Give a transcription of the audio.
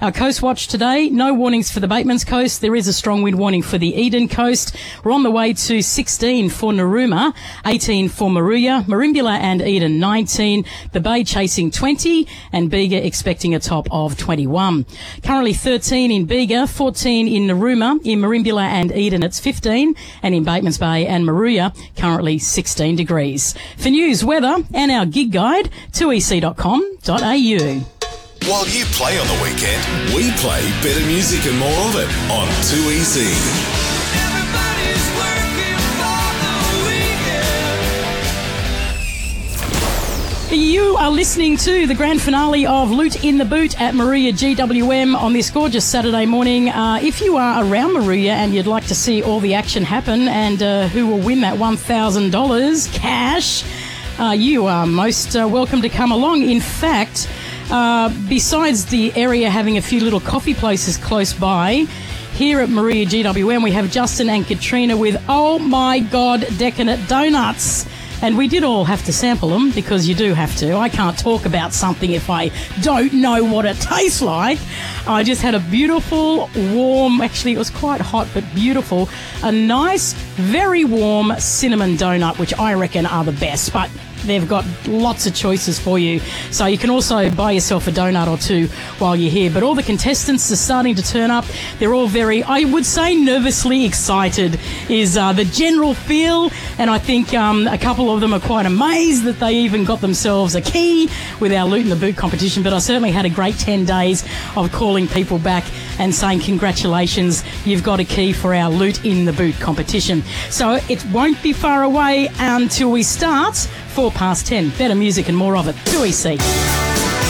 Our coast watch today, no warnings for the Batemans Coast. There is a strong wind warning for the Eden Coast. We're on the way to 16 for Narooma, 18 for Moruya, Merimbula and Eden 19, the Bay chasing 20 and Bega expecting a top of 21. Currently 13 in Bega, 14 in Narooma, in Merimbula and Eden it's 15 and in Batemans Bay and Moruya currently 16 degrees. For news, weather and our gig guide, 2ec.com.au. While you play on the weekend, we play better music and more of it on 2EC. Everybody's working for the weekend. You are listening to the grand finale of Loot in the Boot at Moruya GWM on this gorgeous Saturday morning. If you are around Moruya and you'd like to see all the action happen and who will win that $1,000 cash, you are most welcome to come along. In fact, besides the area having a few little coffee places close by, here at Moruya GWM we have Justin and Katrina with, oh my God, decadent donuts. And we did all have to sample them because you do have to. I can't talk about something if I don't know what it tastes like. I just had a beautiful, warm, actually it was quite hot but beautiful, a nice, very warm cinnamon donut, which I reckon are the best. But they've got lots of choices for you. So you can also buy yourself a donut or two while you're here. But all the contestants are starting to turn up. They're all very, I would say, nervously excited is the general feel. And I think a couple of them are quite amazed that they even got themselves a key with our Loot in the Boot competition. But I certainly had a great 10 days of calling people back and saying, congratulations, you've got a key for our Loot in the Boot competition. So it won't be far away until we start. 10:04. Better music and more of it. 2EC.